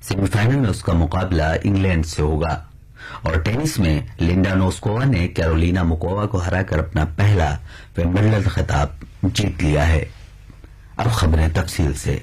Semifinal में उसका मुकाबला इंग्लैंड से होगा। और टेनिस में लिंडा नोस्कोवा ने कैरोलिना मुकोवा को हराकर अपना पहला विंबलडन खिताब जीत लिया है। अब खबरें तफसील से।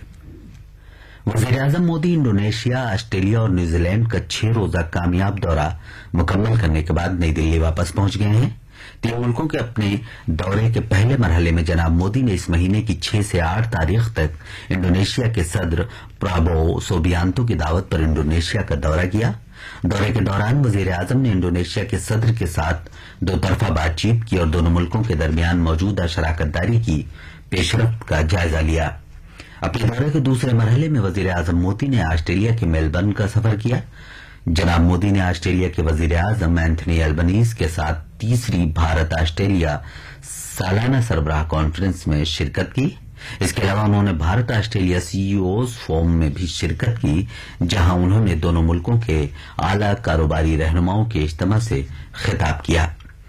वजीर-ए-आजम मोदी इंडोनेशिया, ऑस्ट्रेलिया और न्यूजीलैंड का 6 रोजा कामयाब दौरा मुकम्मल करने के बाद नई दिल्ली वापस पहुंच गए हैं। 3 मुल्कों के अपने दौरे के पहले मरहले में जनाब मोदी ने इस महीने की 6 से 8 तारीख तक इंडोनेशिया के सदर प्राबोवो सुबियांतो की दावत पर इंडोनेशिया का दौरा किया। दौरे के दौरान वजीर-ए-आजम ने इंडोनेशिया के सदर के साथ दोतरफा बातचीत की और दोनों मुल्कों के दरमियान मौजूदा शराकतदारी की पेशरफ्त का जायजा लिया। अपने दौरे के दूसरे मरहले में वजीर-ए-आजम मोदी ने ऑस्ट्रेलिया के मेलबर्न का सफर किया। जनाब मोदी ने ऑस्ट्रेलिया के वजीर-ए-आजम एंथनी एल्बनीज के साथ तीसरी भारत ऑस्ट्रेलिया सालाना सरबराह कॉन्फ्रेंस में शिरकत की। इसके अलावा उन्होंने भारत ऑस्ट्रेलिया सीईओज फोरम में भी शिरकत की, जहां उन्होंने दोनों मुल्कों के आला कारोबारी रहनुमाओं के इज्तिमा से खिताब किया।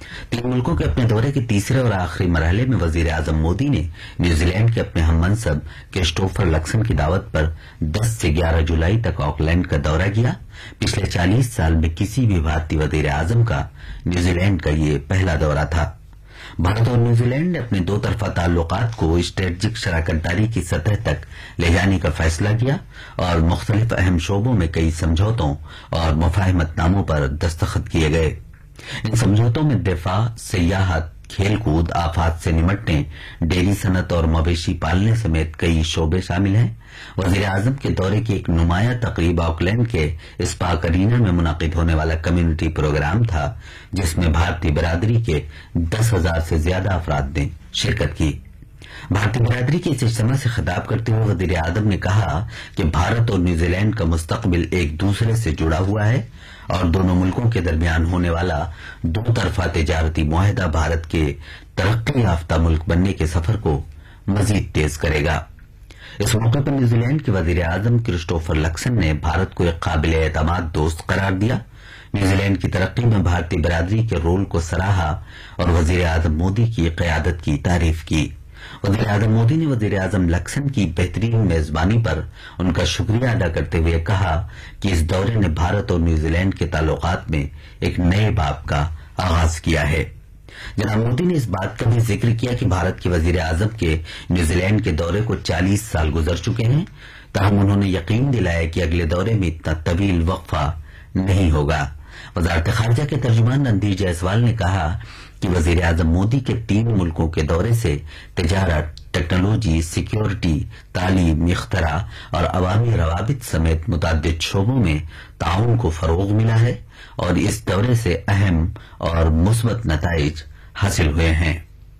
3 मुल्कों के अपने दौरे के तीसरे और आखिरी मरहले में वजीर-ए-आजम मोदी ने न्यूजीलैंड के अपने हममनसब क्रिस्टोफर लक्सन की दावत पर 10 से 11 जुलाई तक ऑकलैंड का दौरा किया। पिछले 40 साल में किसी भी भारतीय वजीर-ए-आजम का न्यूजीलैंड का ये पहला दौरा था। भारत और न्यूजीलैंड ने अपने दो तरफा ताल्लुकात को स्ट्रेटेजिक शराकतदारी की सतह तक ले जाने का फैसला किया और मुख्तलिफ अहम शोबों में कई समझौतों और मुफाहमतनामों पर दस्तखत किए गए। इन समझौतों में दिफा, सियाहत, खेलकूद, आफात से निमटने, डेयरी सनत और मवेशी पालने समेत कई शोबे शामिल हैं। वजीर-ए-आजम के दौरे की एक नुमाया तकरीब ऑकलैंड के स्पार्क अरीना में मुनाकिद होने वाला कम्युनिटी प्रोग्राम था, जिसमें भारतीय बिरादरी के 10,000 से ज्यादा अफराद ने शिरकत की। भारतीय बिरादरी के इस इज्तिमा से खिताब करते हुए वजीर-ए-आजम ने कहा कि भारत और न्यूजीलैंड का मुस्तकबिल एक दूसरे से जुड़ा हुआ है और दोनों मुल्कों के दरमियान होने वाला दो तरफा तिजारती मुआहदा भारत के तरक्की याफ्ता मुल्क बनने के सफर को मजीद तेज करेगा। इस मौके पर न्यूजीलैंड के वजीर-ए-आजम क्रिस्टोफर लक्सन ने भारत को एक काबिल एतमाद दोस्त करार दिया। न्यूजीलैंड की तरक्की में भारतीय बिरादरी के रोल को सराहा और वजीर-ए-आजम मोदी की क़यादत की तारीफ की। वजीर-ए-आजम मोदी ने वजीर-ए-आजम लक्सन की बेहतरीन मेजबानी पर उनका शुक्रिया अदा करते हुए कहा कि इस दौरे ने भारत और न्यूजीलैंड के ताल्लुकात में एक नए बाब का आगाज किया है। जनाब मोदी ने इस बात का भी जिक्र किया कि भारत के वजीर-ए-आजम के न्यूजीलैंड के दौरे को 40 साल गुजर चुके हैं, ताहम उन्होंने यकीन दिलाया कि अगले दौरे में इतना तवील वक्फा नहीं होगा। वजारत खारजा के तर्जुमान रणधीर जायसवाल ने कहा कि वजीर-ए-आजम मोदी के 3 मुल्कों के दौरे से तिजारत, टेक्नोलॉजी, सिक्योरिटी, तालीम, इख्तरा और अवामी रवाबित समेत मुतअद्दिद शोबों में ताउन को फरोग मिला है और इस दौरे से अहम और मुस्बत नताइज हासिल हुए हैं।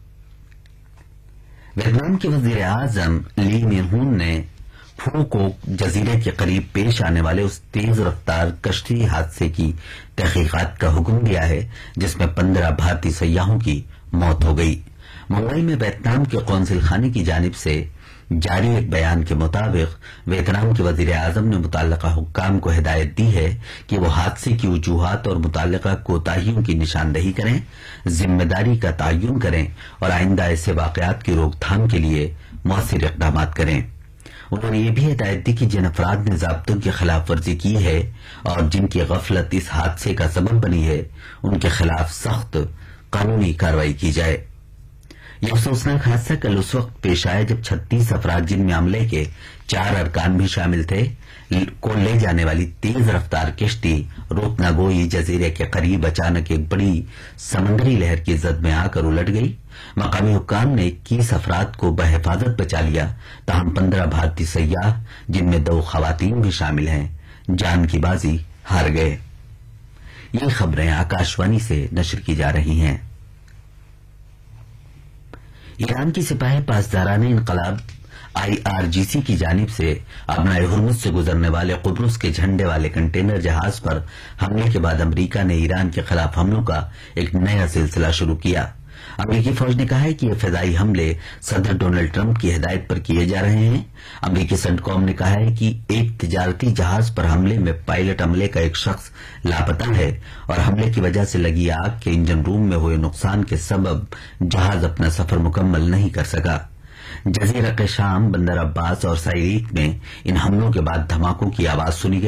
वियतनाम के वजीर-ए-आजम ली मिन ने फू कोक जजीरे के करीब पेश आने वाले उस तेज रफ्तार कश्ती हादसे की तहकीकात का हुक्म दिया है जिसमें 15 भारतीय सयाहों की मौत हो गई। मुंबई में वियतनाम के कौंसिल खाने की जानिब से जारी एक बयान के मुताबिक वियतनाम के वजीर-ए-आजम ने मुतल्लिका हुक्काम को हिदायत दी है कि वो हादसे की वजूहात और मुतल्लिका कोताहियों की निशानदही करें, जिम्मेदारी का तयन करें और आइंदा ऐसे वाकयात की रोकथाम के लिए मौसर इक़दाम करें। उन्होंने ये भी हिदायत दी कि जिन अफराद ने ज़ाब्तों की खिलाफ वर्जी की है और जिनकी गफलत इस हादसे का सबब बनी है, उनके खिलाफ सख्त कानूनी कार्रवाई की जाए। यह अफसोसनाक हादसा कल उस वक्त पेश आया जब 36 अफराद, जिनमें अमले के 4 अरकान भी शामिल थे, को ले जाने वाली तेज रफ्तार किश्ती रोतनागोई जजीरे के करीब अचानक एक बड़ी समंदरी लहर की जद में आकर उलट गई। मकामी हुक्काम ने 21 अफराद को बहिफाजत बचा लिया, ताहम 15 भारतीय सयाह, जिनमें 2 खवातीन भी शामिल हैं, जान की बाजी हार गए। ये खबरें आकाशवाणी से नशर की जा रही हैं। ईरान की सिपाही पासदारान इनकलाब IRGC की जानिब से अबनाए हुर्मुज से गुजरने वाले कुब्रुस के झंडे वाले कंटेनर जहाज पर हमले के बाद अमरीका ने ईरान के खिलाफ हमलों का एक नया सिलसिला शुरू किया। अमरीकी फौज ने कहा है कि ये फिदाई हमले सदर डोनाल्ड ट्रंप की हिदायत पर किए जा रहे हैं। अमरीकी सेंटकॉम ने कहा है कि एक तिजारती जहाज पर हमले में पायलट अमले का एक शख्स लापता है और हमले की वजह से लगी आग के इंजन रूम में हुए नुकसान के सबब जहाज अपना सफर मुकम्मल नहीं कर सका। जजीरा के शाम, बंदर अब्बास और साइरीत में इन हमलों के बाद धमाकों की आवाज सुनी गई।